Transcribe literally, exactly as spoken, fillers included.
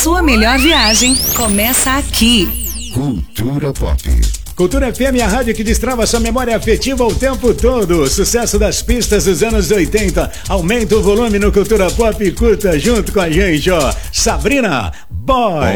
sua melhor viagem começa aqui. Cultura Pop. Cultura F M, a rádio que destrava sua memória afetiva o tempo todo. Sucesso das pistas dos anos oitenta. Aumenta o volume no Cultura Pop e curta junto com a gente, ó. Sabrina Boy.